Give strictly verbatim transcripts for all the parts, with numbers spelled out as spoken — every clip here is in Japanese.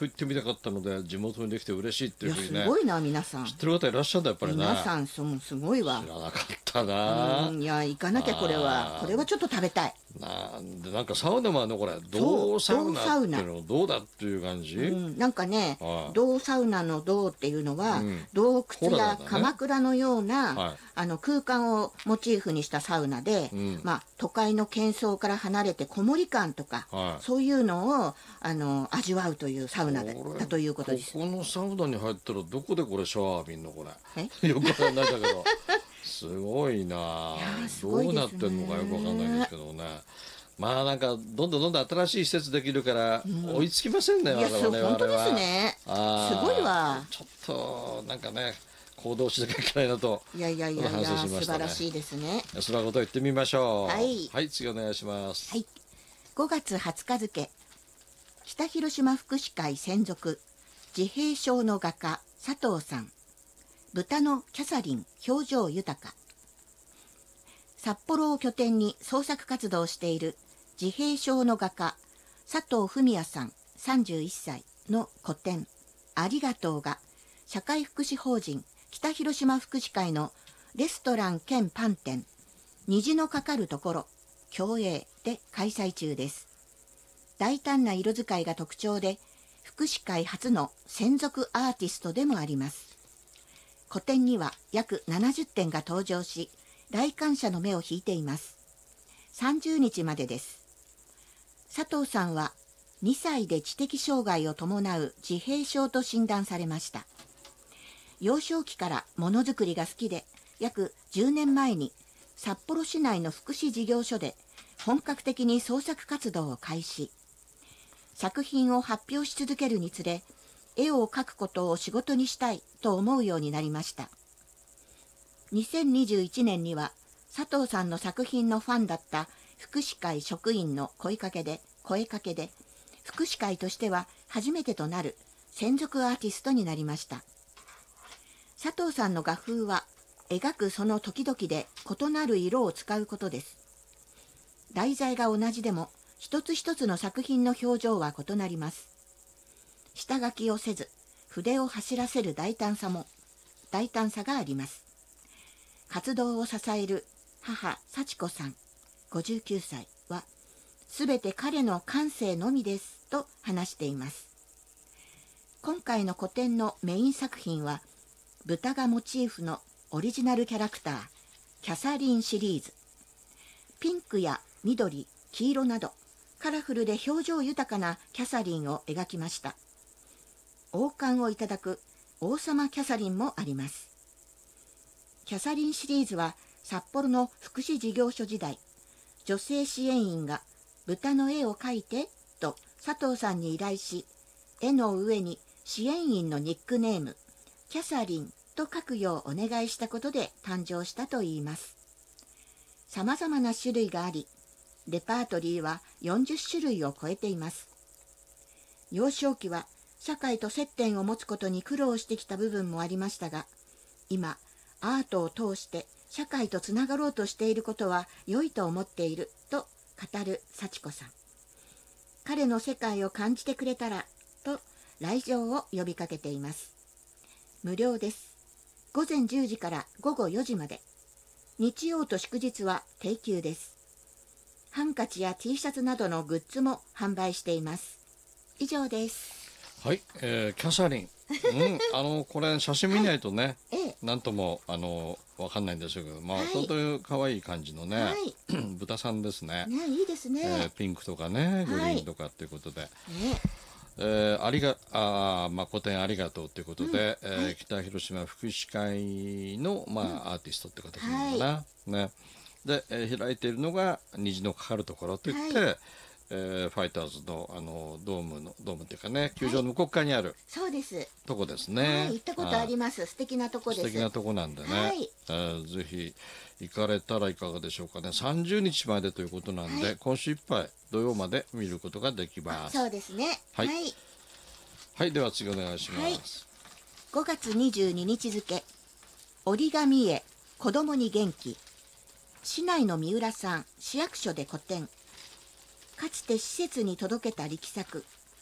と行ってみたかったので地元にできて嬉しいっていうふうにね。 すごいな皆さん。 知ってる方いらっしゃるんだやっぱりね。 皆さんそうすごいわ。 知らなかったな。 うんいや行かなきゃこれはこれはちょっと食べたい。 なんでなんかサウナもあるのこれ銅サウナっていうのどうだっていう感じ、 うん、なんかねはい銅サウナの銅っていうのは、 うん、 洞窟やホラーだね鎌倉のような、 はいあの空間をモチーフにしたサウナで、 うんまあ、都会の喧騒から離れてこもり感とか、 はい、 そういうのをあの味わうというサウナだこれだということです。 ここのサウナに入ったらどこでこれシャワー浴びんのこれえよくわかんないんだけどすごいな。 やすごいどうですねなってんのかよくわかんないんですけどね。まあなんかどんどんどんどん新しい施設できるから追いつきませんね、 いやそう我々は本当ですね。 あーすごいわ。 ちょっとなんかね行動しなきゃいけないなといやいやいやい反や、 省しましたね。 素晴らしいですね。 そんなこと言ってみましょう。 はい、 はい、次お願いします。 はい、ごがつはつか付、北広島福祉会専属自閉症の画家佐藤さん、豚のキャサリン表情豊か。札幌を拠点に創作活動をしている自閉症の画家佐藤文也さんさんじゅういっさいの個展ありがとうが社会福祉法人北広島福祉会のレストラン兼パン店虹のかかるところ共栄で開催中です。大胆な色使いが特徴で福祉会初の専属アーティストでもあります。個展には約ななじゅってんが登場し来館者の目を引いています。さんじゅうにちまでです。佐藤さんはにさいで知的障害を伴う自閉症と診断されました。幼少期からものづくりが好きで、約じゅうねんまえに札幌市内の福祉事業所で本格的に創作活動を開始。作品を発表し続けるにつれ、絵を描くことを仕事にしたいと思うようになりました。にせんにじゅういちねんには佐藤さんの作品のファンだった福祉会職員の声かけで声かけで福祉会としては初めてとなる専属アーティストになりました。佐藤さんの画風は描くその時々で異なる色を使うことです。題材が同じでも一つ一つの作品の表情は異なります。下書きをせず筆を走らせる大胆さも大胆さがあります。活動を支える母幸子さんごじゅうきゅうさいはすべて彼の感性のみですと話しています。今回の個展のメイン作品は豚がモチーフのオリジナルキャラクターキャサリンシリーズ。ピンクや緑、黄色などカラフルで表情豊かなキャサリンを描きました。王冠をいただく王様キャサリンもあります。キャサリンシリーズは札幌の福祉事業所時代、女性支援員が豚の絵を描いてと佐藤さんに依頼し、絵の上に支援員のニックネームキャサリンと書くようお願いしたことで誕生したといいます。さまざまな種類があり、レパートリーはよんじゅっしゅるいを超えています。幼少期は社会と接点を持つことに苦労してきた部分もありましたが、今アートを通して社会とつながろうとしていることは良いと思っていると語る幸子さん。彼の世界を感じてくれたらと来場を呼びかけています。無料です。ごぜんじゅうじからごごよじまで。日曜と祝日は定休です。ハンカチや T シャツなどのグッズも販売しています。以上です。 はい、えー、キャサリン、うん、あのこれ写真見ないとね、 はい、ええ、 なんともあのわかんないんですけど、まあ、 はい、 本当に可愛い感じのね、はい、豚さんですね。 ね、いいですね、 えー、ピンクとかね、グリーンとかっていうことで、はい、 ね、 えー、ありがあまあ個展ありがとうということで、うん、えーはい、北広島福祉会のまあ、うん、アーティストって形なのかな、はい、ね。で、えー、開いているのが虹のかかるところといって、はい、えー、ファイターズのあのドームのドームっていうかね、球場の向こう側にある、はい、 そうですとこですね、 はい、行ったことあります。素敵なとこです。 素敵なとこなんでね、はい、えー、ぜひ行かれたらいかがでしょうかね。さんじゅうにちまでということなんで、はい、今週いっぱい土曜まで見ることができます。 そうですね、 はい、はい、はい、では次お願いします。はい、 ごがつにじゅうににち付、折り紙絵子供に元気。市内の三浦さん市役所で個展。かつて施設に届けた力作。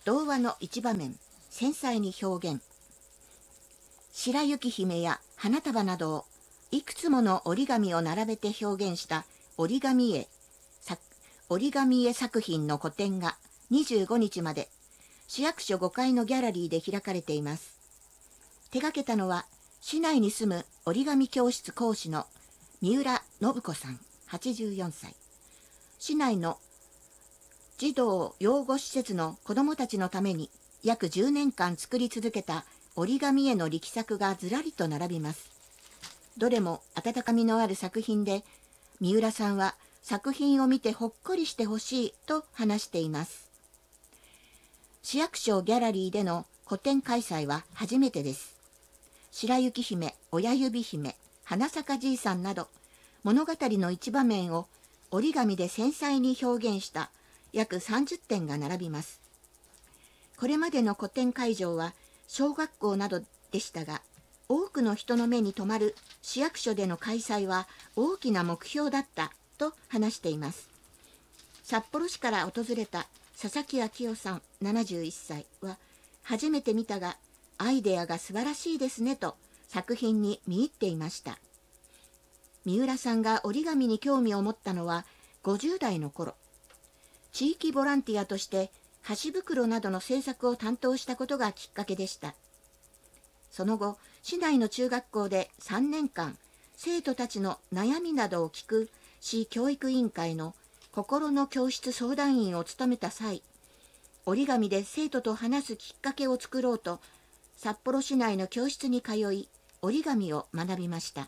童話の一場面繊細に表現。白雪姫や花束などをいくつもの折り紙を並べて表現した折り紙絵折り紙絵作品の個展がにじゅうごにちまで市役所ごかいのギャラリーで開かれています。手がけたのは市内に住む折り紙教室講師の三浦信子さんはちじゅうよんさい。市内の児童養護施設の子どもたちのために約じゅうねんかん作り続けた折り紙絵の力作がずらりと並びます。どれも温かみのある作品で、三浦さんは作品を見てほっこりしてほしいと話しています。市役所ギャラリーでの個展開催は初めてです。白雪姫、親指姫、花咲じいさんなど物語の一場面を折り紙で繊細に表現した約さんじゅってんが並びます。これまでの個展会場は小学校などでしたが、多くの人の目に留まる市役所での開催は大きな目標だったと話しています。札幌市から訪れた佐々木昭夫さんななじゅういっさいは、初めて見たがアイデアが素晴らしいですねと作品に見入っていました。三浦さんが折り紙に興味を持ったのはごじゅうだいの頃、地域ボランティアとして箸袋などの制作を担当したことがきっかけでした。その後、市内の中学校でさんねんかん生徒たちの悩みなどを聞く市教育委員会の心の教室相談員を務めた際、折り紙で生徒と話すきっかけを作ろうと札幌市内の教室に通い、折り紙を学びました。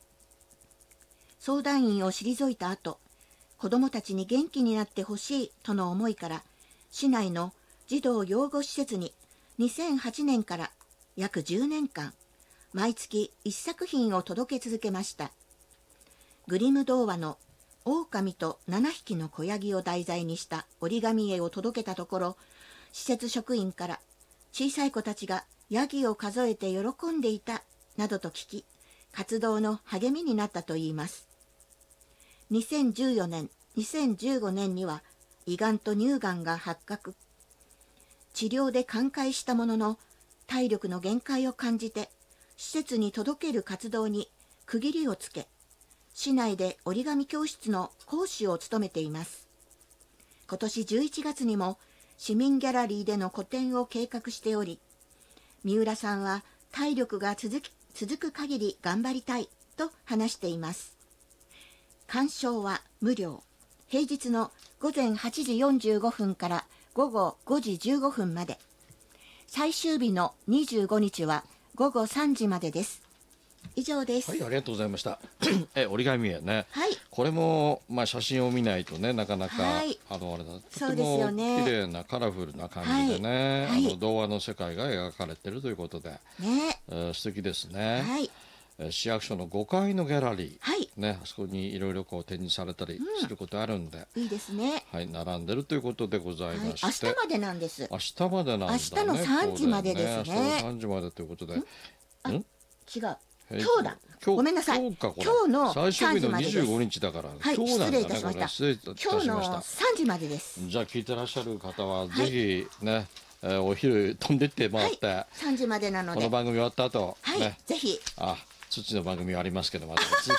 相談員を退いた後、子どもたちに元気になってほしいとの思いから市内の児童養護施設ににせんはちねんから約じゅうねんかん毎月いっさくひんを届け続けました。グリム童話の狼とななひきの子ヤギを題材にした折り紙絵を届けたところ、施設職員から小さい子たちがヤギを数えて喜んでいたなどと聞き、活動の励みになったといいます。にせんじゅうよねん、にせんじゅうごねんには胃がんと乳がんが発覚。治療で寛解したものの体力の限界を感じて施設に届ける活動に区切りをつけ、市内で折り紙教室の講師を務めています。今年じゅういちがつにも市民ギャラリーでの個展を計画しており、三浦さんは体力が続き、続く限り頑張りたいと話しています。鑑賞は無料。平日のごぜんはちじよんじゅうごふんからごごごじじゅうごふんまで。最終日のにじゅうごにちはごごさんじまでです。以上です。 はい、ありがとうございました。え、折り紙絵ね。 はい。 これもまあ写真を見ないとね、なかなか、 はい、 あのあれだ。 そうですよね。 綺麗なカラフルな感じでね、はいはい、あの童話の世界が描かれているということで、 ね、 えー、素敵ですね。 はい。 市役所のごかいのギャラリー、 はい、 ね、あそこにいろいろこう展示されたりすることあるんで、 うん、いいですね。 はい、並んでるということでございまして、 はい、明日までなんです。 明日までなんだね。 明日のさんじまでですね。 明日のさんじまでということで、ん？ あ、違う。今日だ。 今日ごめんなさい。 今日かこれ。 今日の最終日のにじゅうごにちちだから。 はい、 今日なんだね、 失礼いたしました。 失礼いたしました。 今日のさんじまでです。 じゃあ聞いてらっしゃる方は、ぜひね、えー、お昼飛んでってもらって、はい、 さんじまでなので、 この番組終わった後、 はい、 ね、 ぜひ。 あ、土の番組はありますけどまた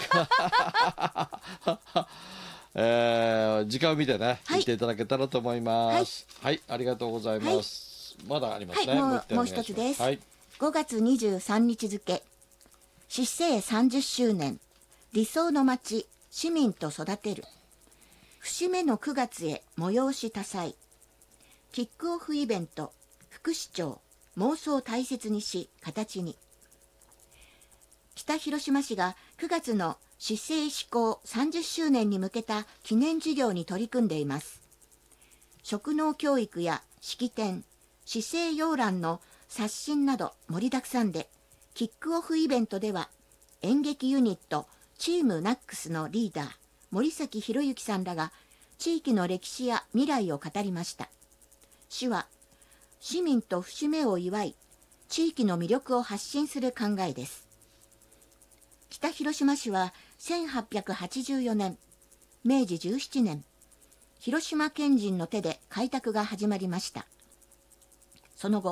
えー、時間を見てね、はい、見ていただけたらと思います。はい、はい、ありがとうございます。はい、まだありますね。 はい、もう、もう一つです。はい、ごがつにじゅうさんにち付、市政さんじゅっしゅうねん、理想の街、市民と育てる。節目のくがつへ催し多彩。キックオフイベント、副市長、妄想を大切にし、形に。北広島市がくがつの市政施行さんじゅっしゅうねんに向けた記念事業に取り組んでいます。職能教育や式典、市政要覧の刷新など盛りだくさんで、キックオフイベントでは演劇ユニットチームナックスのリーダー森崎博之さんらが地域の歴史や未来を語りました。市は市民と節目を祝い、地域の魅力を発信する考えです。北広島市はせんはっぴゃくはちじゅうよねん、めいじじゅうななねん、広島県人の手で開拓が始まりました。 その後